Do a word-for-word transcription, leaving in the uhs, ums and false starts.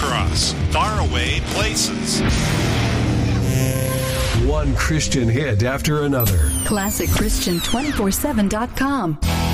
across faraway places. One Christian hit after another. Classic Christian two forty-seven dot com.